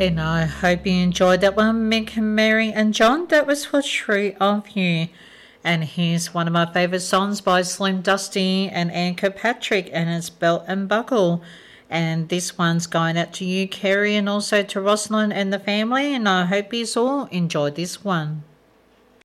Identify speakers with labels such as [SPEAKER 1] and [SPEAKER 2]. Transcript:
[SPEAKER 1] And I hope you enjoyed that one, Mick, Mary, and John. That was for True of You. And here's one of my favourite songs by Slim Dusty and Ann Kirkpatrick, and it's Belt and Buckle. And this one's going out to you, Kerry, and also to Rosalind and the family. And I hope you all enjoyed this one.